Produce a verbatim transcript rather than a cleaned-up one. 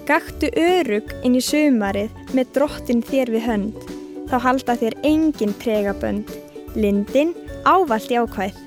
Gakktu örugg inn í sumarið með Drottinn þér við hönd. Þá halda þér engin tregabönd. Lindin ávallt jákvæð.